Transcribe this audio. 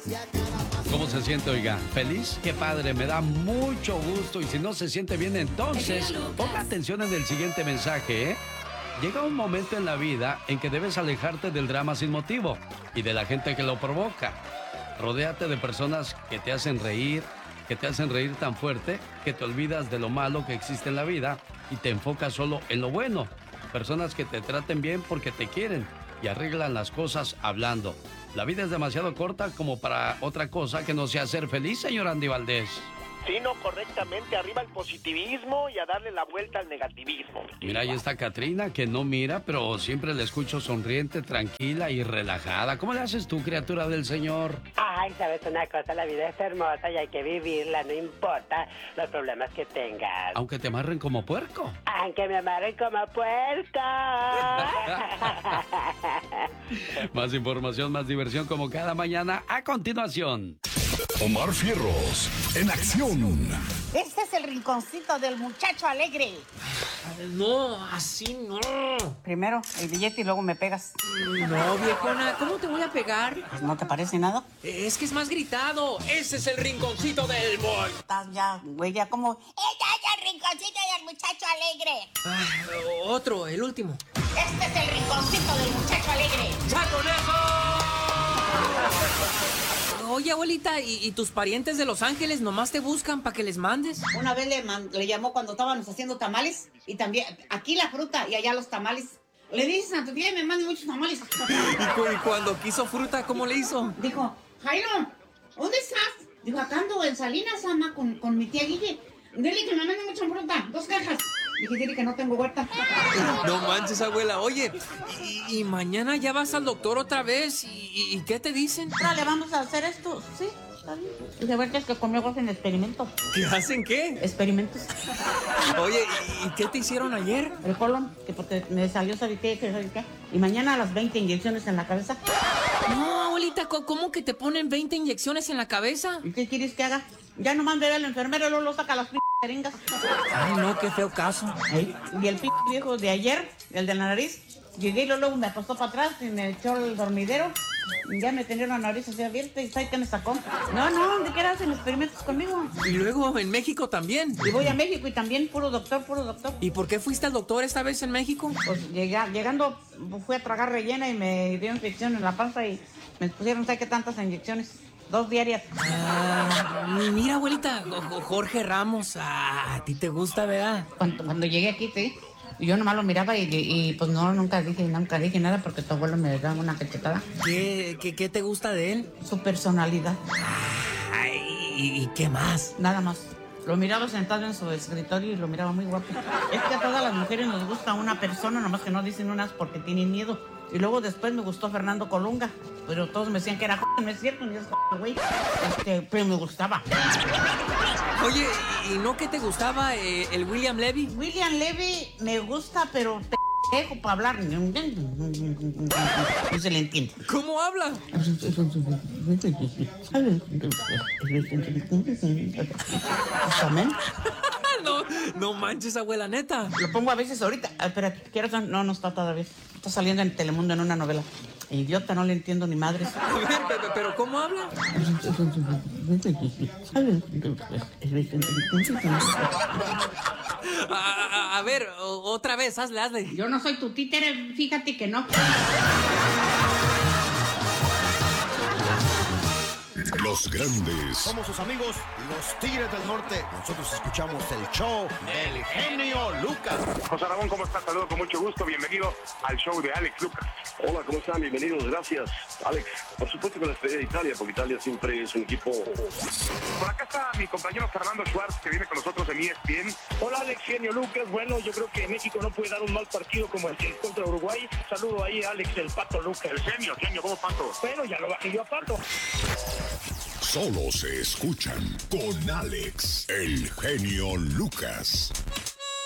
¿Cómo se siente, oiga? ¿Feliz? ¡Qué padre! Me da mucho gusto. Y si no se siente bien, entonces ponga atención en el siguiente mensaje, ¿eh? Llega un momento en la vida en que debes alejarte del drama sin motivo y de la gente que lo provoca. Rodéate de personas que te hacen reír tan fuerte que te olvidas de lo malo que existe en la vida y te enfocas solo en lo bueno. Personas que te traten bien porque te quieren y arreglan las cosas hablando. La vida es demasiado corta como para otra cosa que no sea ser feliz, señor Andy Valdés. Sí, no, correctamente. Arriba el positivismo y a darle la vuelta al negativismo. Mira, ahí está Catrina, que no mira, pero siempre la escucho sonriente, tranquila y relajada. ¿Cómo le haces tú, criatura del Señor? Ay, ¿sabes una cosa? La vida es hermosa y hay que vivirla, no importa los problemas que tengas. Aunque te amarren como puerco. Aunque me amarren como puerco. Más información, más diversión como cada mañana a continuación. Omar Fierros, en acción. Este es el rinconcito del muchacho alegre. No, así no. Primero el billete y luego me pegas. No, viejona, ¿cómo te voy a pegar? Pues, ¿no te parece nada? Es que es más gritado. Ese es el rinconcito del boy. Estás ya, güey, ya como... ¡Este es el rinconcito del muchacho alegre! Otro, el último. Este es el rinconcito del muchacho alegre. ¡Ya con eso! Oye, abuelita, ¿y tus parientes de Los Ángeles nomás te buscan para que les mandes? Una vez le llamó cuando estábamos haciendo tamales y también aquí la fruta y allá los tamales. Le dices a tu tía y me mande muchos tamales. ¿Y cuando quiso fruta, cómo le hizo? Dijo, Jairo, ¿dónde estás? Dijo, acá ando en Salinas, ama, con mi tía Guille. Dile que me mande mucha fruta, 2 cajas. Dije, dile que no tengo huerta. No manches, abuela. Oye, ¿y mañana ya vas al doctor otra vez? ¿Y qué te dicen? Dale, vamos a hacer esto, ¿sí? Está bien. Y de verdad es que conmigo hacen experimentos. ¿Qué hacen qué? Experimentos. Oye, ¿y qué te hicieron ayer? El colon, que porque me salió, ¿sabes qué? Y mañana a las 20 inyecciones en la cabeza. No, abuelita, ¿cómo que te ponen 20 inyecciones en la cabeza? ¿Y qué quieres que haga? Ya nomás ve al enfermero, luego lo saca las jeringas. Ay, no, qué feo caso. Y el viejo de ayer, el de la nariz, llegué y luego me acostó para atrás y me echó el dormidero. Y ya me tenía la nariz así abierta y ¿sabes qué me sacó? No, ¿de qué hacen experimentos conmigo? Y luego en México también. Y voy a México y también puro doctor. ¿Y por qué fuiste al doctor esta vez en México? Pues llegando fui a tragar rellena y me dio infección en la panza y me pusieron, ¿sabes qué tantas inyecciones? 2 diarias. Mira, abuelita, Jorge Ramos, a ti te gusta, ¿verdad? Cuando llegué aquí, sí. Yo nomás lo miraba y pues no, nunca dije nada porque tu abuelo me daba una cachetada. ¿Qué te gusta de él? Su personalidad. Ay, ¿y qué más? Nada más. Lo miraba sentado en su escritorio y lo miraba muy guapo. Es que a todas las mujeres nos gusta una persona, nomás que no dicen unas porque tienen miedo. Y luego después me gustó Fernando Colunga, pero todos me decían que era no es cierto, ni es güey. Pero me gustaba. Oye, ¿y no que te gustaba el William Levy? William Levy me gusta, pero dejo para hablar. No se le entiende. ¿Cómo habla? ¿Amén? No manches, abuela, neta. Lo pongo a veces ahorita. Espera, no está todavía. Está saliendo en Telemundo en una novela. Idiota, no le entiendo ni madres. A ver, pero ¿cómo habla? A ver, otra vez, hazle. Yo no soy tu títere, fíjate que no. Los grandes. Somos sus amigos, los Tigres del Norte. Nosotros escuchamos el show del genio Lucas. José Ramón, ¿cómo estás? Saludos con mucho gusto. Bienvenido al show de Alex Lucas. Hola, ¿cómo están? Bienvenidos, gracias. Alex, por supuesto que la estrella de Italia, porque Italia siempre es un equipo... Por acá está mi compañero Fernando Schwartz, que viene con nosotros en ESPN. Hola, Alex, genio Lucas. Bueno, yo creo que México no puede dar un mal partido como el que contra Uruguay. Saludo ahí a Alex, el Pato Lucas. El genio, ¿cómo Pato? Bueno, ya lo bajé yo a Pato. Solo se escuchan con Alex, el genio Lucas.